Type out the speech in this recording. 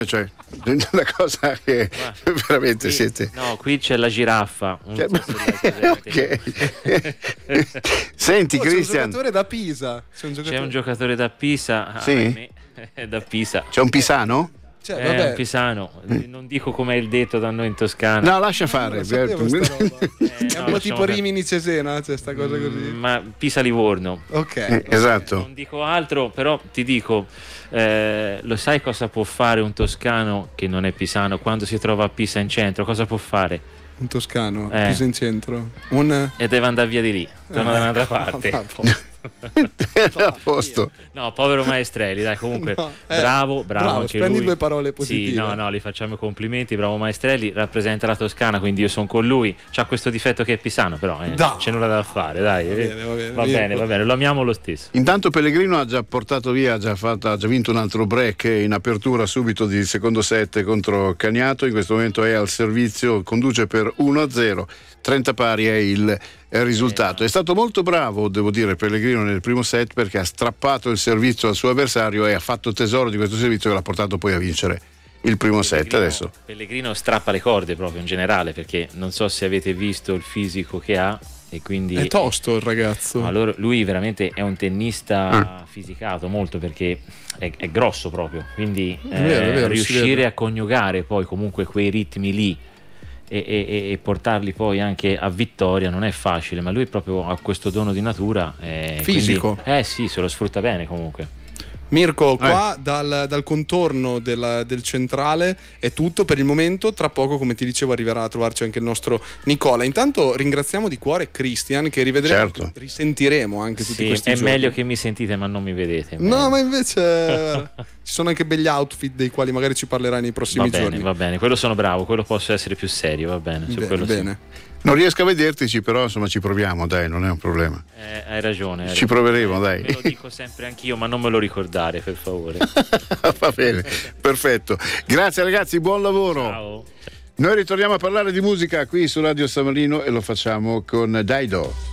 cioè una cosa che veramente qui, siete. No, qui c'è la giraffa. Ok. Senti, C'è un Christian, giocatore da Pisa. C'è un giocatore da Pisa. Sì? È da Pisa. C'è un pisano? Cioè, È vabbè, un pisano. Non dico com'è il detto da noi in Toscana. No, lascia fare. non sapevo sta roba. È un po' tipo Rimini. Rimini-Cesena, c'è sta cosa così. Ma Pisa-Livorno. Ok. Esatto. Non dico altro, però ti dico, lo sai cosa può fare un toscano che non è pisano quando si trova a Pisa in centro? Cosa può fare? Un toscano, Pisa in centro. E deve andare via di lì, torna da un'altra parte. A posto. No, povero Maestrelli, dai, comunque No, bravo anche prendi lui. due parole positive. Sì, no, gli facciamo i complimenti, bravo Maestrelli, rappresenta la Toscana, quindi io sono con lui. C'ha questo difetto che è pisano, però c'è nulla da fare, dai. Va bene, lo amiamo lo stesso. Intanto Pellegrino ha già portato via, ha già vinto un altro break in apertura subito di secondo set contro Cagnato. In questo momento è al servizio, conduce per 1-0, 30 pari è il risultato. È stato molto bravo, devo dire, Pellegrino nel primo set, perché ha strappato il servizio al suo avversario e ha fatto tesoro di questo servizio che l'ha portato poi a vincere il primo set. Adesso Pellegrino strappa le corde proprio in generale, perché non so se avete visto il fisico che ha, e quindi è tosto il ragazzo. Allora, lui veramente è un tennista fisicato molto, perché è grosso proprio, quindi È vero, riuscire a coniugare poi comunque quei ritmi lì e portarli poi anche a vittoria non è facile, ma lui proprio ha questo dono di natura, fisico. Quindi, sì, se lo sfrutta bene comunque. Mirko, qua dal contorno del centrale è tutto per il momento. Tra poco, come ti dicevo, arriverà a trovarci anche il nostro Nicola. Intanto ringraziamo di cuore Christian, che rivedremo, risentiremo anche tutti questi giorni. È meglio che mi sentite ma non mi vedete. No, ma invece ci sono anche begli outfit dei quali magari ci parlerai nei prossimi giorni. Va bene, quello sono bravo, quello posso essere più serio, va bene. Bene. non riesco a vedertici, però insomma ci proviamo, dai, non è un problema. Hai ragione. Ci proveremo, dai. Me lo dico sempre anch'io, ma non me lo ricordare, per favore. Va bene, perfetto. Grazie ragazzi, buon lavoro. Ciao. Noi ritorniamo a parlare di musica qui su Radio San Marino e lo facciamo con Daido.